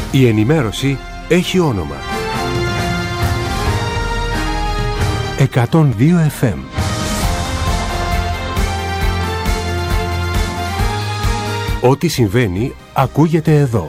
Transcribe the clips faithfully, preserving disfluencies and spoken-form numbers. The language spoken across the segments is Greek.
Η ενημέρωση έχει όνομα. εκατόν δύο εφ εμ. Ό,τι συμβαίνει ακούγεται εδώ.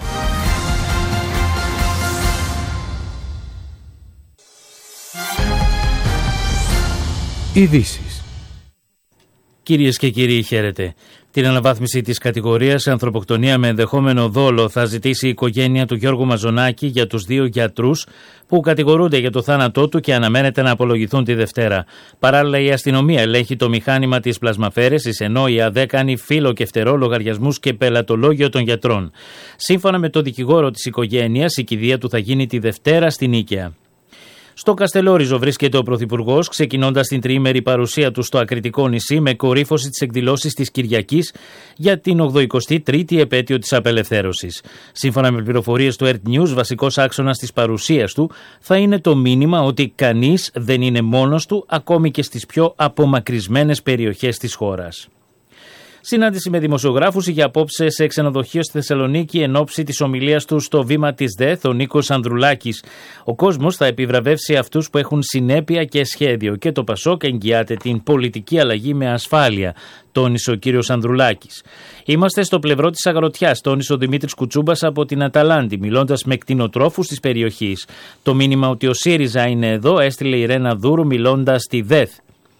Ειδήσεις. Κυρίες και κύριοι, χαίρετε. Την αναβάθμιση της κατηγορίας ανθρωποκτονία με ενδεχόμενο δόλο θα ζητήσει η οικογένεια του Γιώργου Μαζονάκη για τους δύο γιατρούς που κατηγορούνται για το θάνατό του και αναμένεται να απολογηθούν τη Δευτέρα. Παράλληλα, η αστυνομία ελέγχει το μηχάνημα της πλασμαφαίρεσης, ενώ η ΑΔΕ κάνει φύλλο και φτερό λογαριασμούς και πελατολόγιο των γιατρών. Σύμφωνα με το δικηγόρο της οικογένειας, η κηδεία του θα γίνει τη Δευτέρα στην Νίκαια. Στο Καστελόριζο βρίσκεται ο Πρωθυπουργός, ξεκινώντας την τριήμερη παρουσία του στο Ακριτικό νησί με κορύφωση τις εκδηλώσεις της Κυριακής για την ογδοηκοστή τρίτη επέτειο της απελευθέρωσης. Σύμφωνα με πληροφορίες του Earth News, βασικός άξονας της παρουσίας του θα είναι το μήνυμα ότι κανείς δεν είναι μόνος του, ακόμη και στις πιο απομακρυσμένες περιοχές της χώρας. Συνάντηση με δημοσιογράφους είχε απόψε σε ξενοδοχείο στη Θεσσαλονίκη εν ώψη της ομιλίας του στο βήμα της ΔΕΘ ο Νίκος Ανδρουλάκης. Ο κόσμος θα επιβραβεύσει αυτούς που έχουν συνέπεια και σχέδιο και το Πασόκ εγγυάται την πολιτική αλλαγή με ασφάλεια, τόνισε ο κύριος Ανδρουλάκης. Είμαστε στο πλευρό της αγροτιάς, τόνισε ο Δημήτρης Κουτσούμπας από την Αταλάντη, μιλώντας με κτηνοτρόφους της περιοχής. Το μήνυμα ότι ο ΣΥΡΙΖΑ είναι εδώ έστειλε η Ρένα Δούρου μιλώντας στη ΔΕΘ.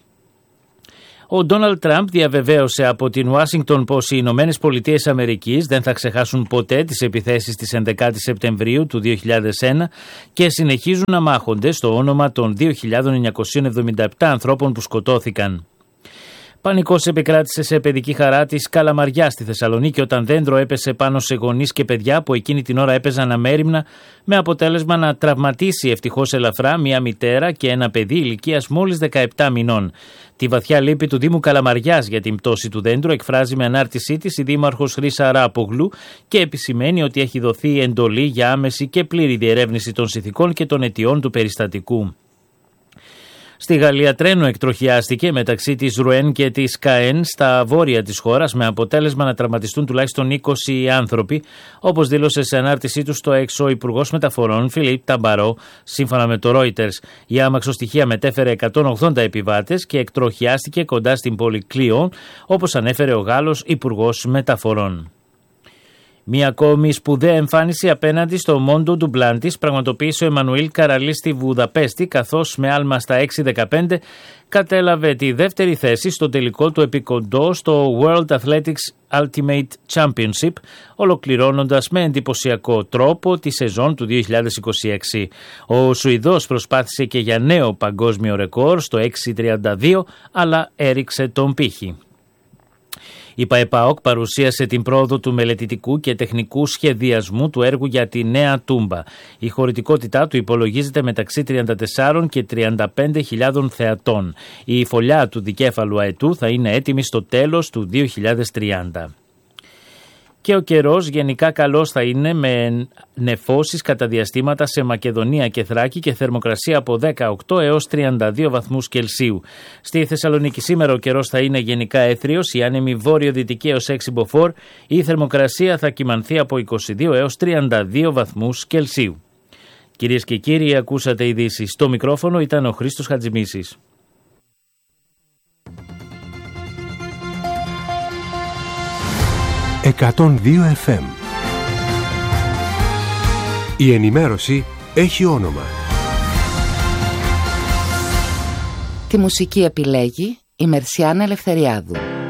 Ο Ντόναλντ Τραμπ διαβεβαίωσε από την Ουάσιγκτον πως οι Ηνωμένες Πολιτείες Αμερικής δεν θα ξεχάσουν ποτέ τις επιθέσεις της έντεκα Σεπτεμβρίου του δύο χιλιάδες ένα και συνεχίζουν να μάχονται στο όνομα των δύο χιλιάδες εννιακόσια εβδομήντα επτά ανθρώπων που σκοτώθηκαν. Πανικός επικράτησε σε παιδική χαρά της Καλαμαριά στη Θεσσαλονίκη όταν δέντρο έπεσε πάνω σε γονείς και παιδιά που εκείνη την ώρα έπαιζαν αμέριμνα, με αποτέλεσμα να τραυματίσει ευτυχώς ελαφρά μια μητέρα και ένα παιδί ηλικίας μόλις δεκαεπτά μηνών. Τη βαθιά λύπη του Δήμου Καλαμαριάς για την πτώση του δέντρου εκφράζει με ανάρτησή της η Δήμαρχος Χρύσα Ράπογλου και επισημαίνει ότι έχει δοθεί εντολή για άμεση και πλήρη διερεύνηση των συνθηκών και των αιτιών του περιστατικού. Στη Γαλλία τρένο εκτροχιάστηκε μεταξύ της Ρουέν και της Καέν στα βόρεια της χώρας με αποτέλεσμα να τραυματιστούν τουλάχιστον είκοσι άνθρωποι, όπως δήλωσε σε ανάρτησή του στο έξω ο Υπουργός Μεταφορών Φιλίπ Ταμπαρό. Σύμφωνα με το Reuters, η άμαξοστοιχεία μετέφερε εκατόν ογδόντα επιβάτες και εκτροχιάστηκε κοντά στην πόλη Κλίον, όπως ανέφερε ο Γάλλος Υπουργός Μεταφορών. Μία ακόμη σπουδαία εμφάνιση απέναντι στο Μόντο Ντουμπλάντης πραγματοποίησε ο Εμμανουήλ Καραλή στη Βουδαπέστη, καθώς με άλμα στα έξι δεκαπέντε κατέλαβε τη δεύτερη θέση στο τελικό του επικοντό στο World Athletics Ultimate Championship, ολοκληρώνοντας με εντυπωσιακό τρόπο τη σεζόν του δύο χιλιάδες είκοσι έξι. Ο Σουηδός προσπάθησε και για νέο παγκόσμιο ρεκόρ στο έξι τριάντα δύο, αλλά έριξε τον πύχη. Η ΠαΕΠΑΟΚ παρουσίασε την πρόοδο του μελετητικού και τεχνικού σχεδιασμού του έργου για τη Νέα Τούμπα. Η χωρητικότητά του υπολογίζεται μεταξύ τριάντα τεσσάρων και τριάντα πέντε χιλιάδων θεατών. Η φωλιά του δικέφαλου αετού θα είναι έτοιμη στο τέλος του δύο χιλιάδες τριάντα. Και ο καιρός γενικά καλός θα είναι με νεφώσεις κατά διαστήματα σε Μακεδονία και Θράκη και θερμοκρασία από δεκαοκτώ έως τριάντα δύο βαθμούς Κελσίου. Στη Θεσσαλονίκη σήμερα ο καιρός θα είναι γενικά έθριος, η άνεμη βόρειο-δυτική έως έξι μποφόρ, η θερμοκρασία θα κυμανθεί από είκοσι δύο έως τριάντα δύο βαθμούς Κελσίου. Κυρίες και κύριοι, ακούσατε ειδήσεις. Στο μικρόφωνο ήταν ο Χρήστος Χατζημίσης. εκατόν δύο εφ εμ. Η ενημέρωση έχει όνομα. Τη μουσική επιλέγει η Μερσιάνα Ελευθεριάδου.